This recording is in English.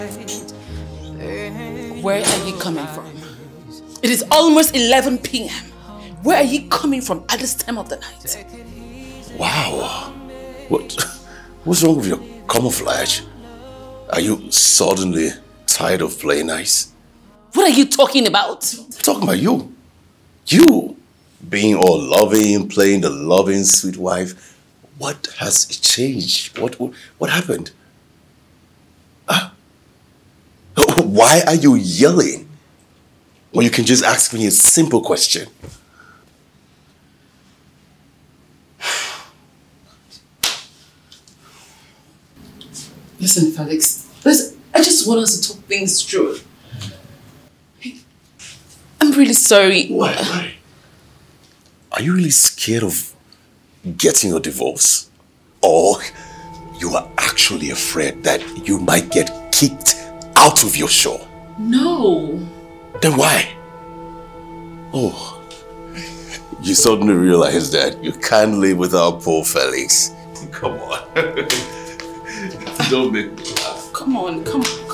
Where are you coming from? It is almost 11 p.m. Where are you coming from at this time of the night? Wow. What's wrong with your camouflage? Are you suddenly tired of playing nice? What are you talking about? I'm talking about you. You being all loving, playing the loving sweet wife. What has changed? What happened? Why are you yelling when you can just ask me a simple question? Listen, Felix. I just want us to talk things through. I'm really sorry. Why? Are you really scared of getting a divorce? Or you are actually afraid that you might get kicked out of your show? No. Then why? Oh, you suddenly realize that you can't live without poor Felix. Come on. Don't make me laugh. Come on.